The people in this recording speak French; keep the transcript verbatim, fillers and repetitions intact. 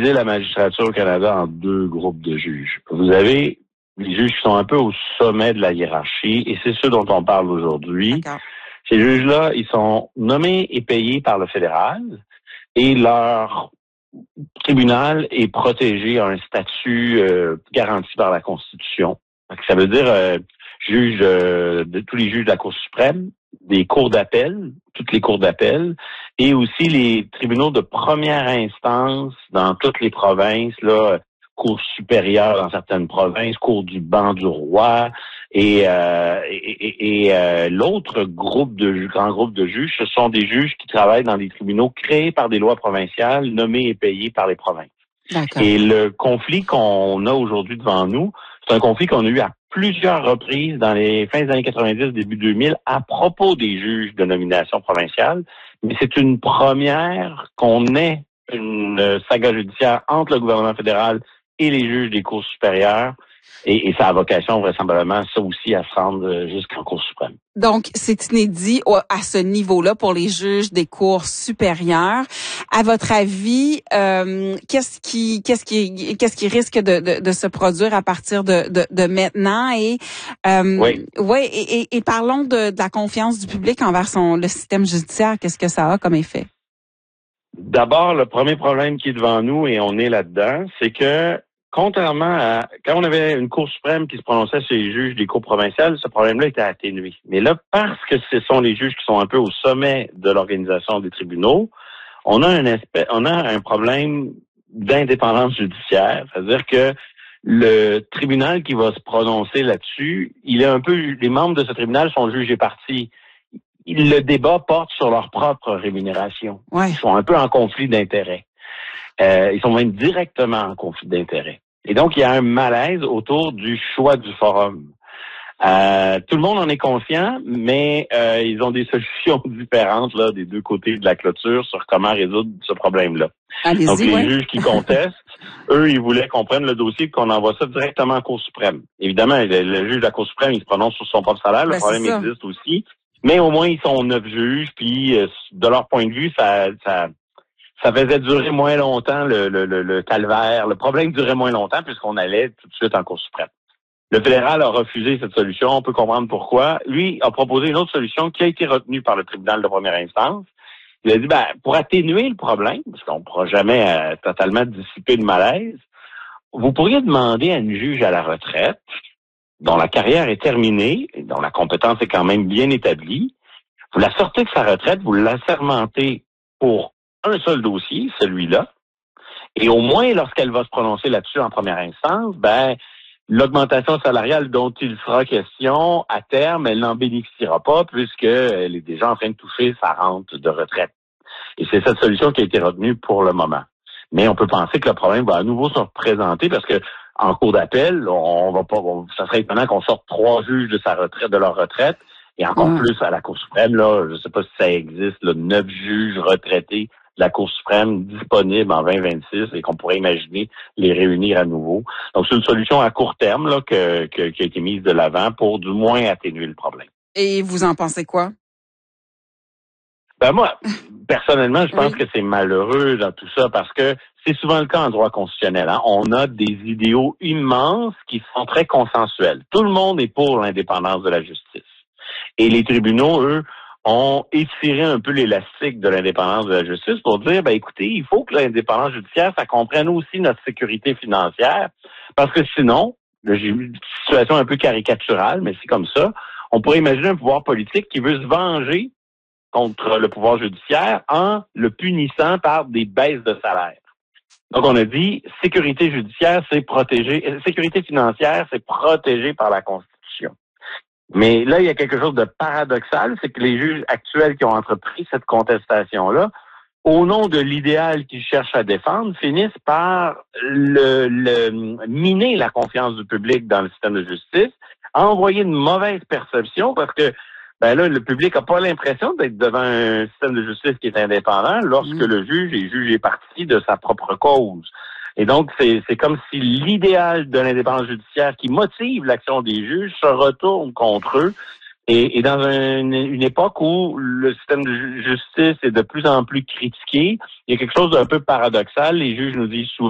diviser la magistrature au Canada en deux groupes de juges. Vous avez les juges qui sont un peu au sommet de la hiérarchie, et c'est ceux dont on parle aujourd'hui. D'accord. Ces juges-là, ils sont nommés et payés par le fédéral, et leur tribunal est protégé à un statut euh, garanti par la Constitution. Donc, ça veut dire euh, juge euh, de tous les juges de la Cour suprême, des cours d'appel, toutes les cours d'appel, et aussi les tribunaux de première instance dans toutes les provinces, là, cour supérieure dans certaines provinces, cour du banc du roi, et, euh, et, et, et euh, l'autre groupe de grand groupe de juges, ce sont des juges qui travaillent dans des tribunaux créés par des lois provinciales, nommés et payés par les provinces. D'accord. Et le conflit qu'on a aujourd'hui devant nous, c'est un conflit qu'on a eu à plusieurs reprises dans les fins des années quatre-vingt-dix, début deux mille, à propos des juges de nomination provinciale. Mais c'est une première qu'on ait une saga judiciaire entre le gouvernement fédéral et les juges des cours supérieures. Et, et ça a vocation vraisemblablement, ça aussi, à se rendre jusqu'en Cour suprême. Donc, c'est inédit à ce niveau-là pour les juges des cours supérieures. À votre avis, euh, qu'est-ce qui, qu'est-ce qui, qu'est-ce qui risque de, de, de se produire à partir de, de, de maintenant? Et euh, oui, ouais, et, et, et parlons de, de la confiance du public envers son le système judiciaire. Qu'est-ce que ça a comme effet? D'abord, le premier problème qui est devant nous, et on est là-dedans, c'est que contrairement à quand on avait une Cour suprême qui se prononçait sur les juges des cours provinciales, ce problème-là était atténué. Mais là, parce que ce sont les juges qui sont un peu au sommet de l'organisation des tribunaux, on a un espèce, on a un problème d'indépendance judiciaire, c'est-à-dire que le tribunal qui va se prononcer là-dessus, il est un peu, les membres de ce tribunal sont jugés partis. Le débat porte sur leur propre rémunération. Ouais. Ils sont un peu en conflit d'intérêts. Euh, ils sont même directement en conflit d'intérêts. Et donc, il y a un malaise autour du choix du forum. Euh, tout le monde en est conscient, mais euh, ils ont des solutions différentes là des deux côtés de la clôture sur comment résoudre ce problème-là. Allez-y, donc, les ouais. juges qui contestent, eux, ils voulaient qu'on prenne le dossier et qu'on envoie ça directement en Cour suprême. Évidemment, le, le juge de la Cour suprême, il se prononce sur son propre salaire. Le Ben, problème c'est ça. existe aussi. Mais au moins, ils sont neuf juges, puis euh, de leur point de vue, ça... ça Ça faisait durer moins longtemps le, le, le, le calvaire. Le problème durait moins longtemps puisqu'on allait tout de suite en Cour suprême. Le fédéral a refusé cette solution. On peut comprendre pourquoi. Lui a proposé une autre solution qui a été retenue par le tribunal de première instance. Il a dit, ben, pour atténuer le problème, parce qu'on ne pourra jamais euh, totalement dissiper le malaise, vous pourriez demander à une juge à la retraite, dont la carrière est terminée, et dont la compétence est quand même bien établie, vous la sortez de sa retraite, vous l'assermentez pour un seul dossier, celui-là, et au moins, lorsqu'elle va se prononcer là-dessus en première instance, ben, l'augmentation salariale dont il sera question, à terme, elle n'en bénéficiera pas puisqu'elle est déjà en train de toucher sa rente de retraite. Et c'est cette solution qui a été retenue pour le moment. Mais on peut penser que le problème va à nouveau se représenter parce que en cours d'appel, on va pas, on, ça serait étonnant qu'on sorte trois juges de sa retraite, de leur retraite, et encore Ouais. plus à la Cour suprême, là, je sais pas si ça existe, là, neuf juges retraités de la Cour suprême disponibles en vingt vingt-six et qu'on pourrait imaginer les réunir à nouveau. Donc, c'est une solution à court terme là, que, que, qui a été mise de l'avant pour du moins atténuer le problème. Et vous en pensez quoi? Ben moi, personnellement, je pense Oui. que c'est malheureux dans tout ça parce que c'est souvent le cas en droit constitutionnel. Hein. On a des idéaux immenses qui sont très consensuels. Tout le monde est pour l'indépendance de la justice. Et les tribunaux, eux, ont étiré un peu l'élastique de l'indépendance de la justice pour dire, ben écoutez, il faut que l'indépendance judiciaire, ça comprenne aussi notre sécurité financière, parce que sinon, là, j'ai eu une situation un peu caricaturale, mais c'est comme ça, on pourrait imaginer un pouvoir politique qui veut se venger contre le pouvoir judiciaire en le punissant par des baisses de salaire. Donc, on a dit, sécurité judiciaire, c'est protégé, euh, sécurité financière, c'est protégé par la Constitution. Mais là, il y a quelque chose de paradoxal, c'est que les juges actuels qui ont entrepris cette contestation-là, au nom de l'idéal qu'ils cherchent à défendre, finissent par le, le miner la confiance du public dans le système de justice, envoyer une mauvaise perception parce que ben là, le public n'a pas l'impression d'être devant un système de justice qui est indépendant lorsque mmh. le juge est jugé partie de sa propre cause. Et donc, c'est, c'est comme si l'idéal de l'indépendance judiciaire qui motive l'action des juges se retourne contre eux. Et, et dans une, une époque où le système de justice est de plus en plus critiqué, il y a quelque chose d'un peu paradoxal. Les juges nous disent souvent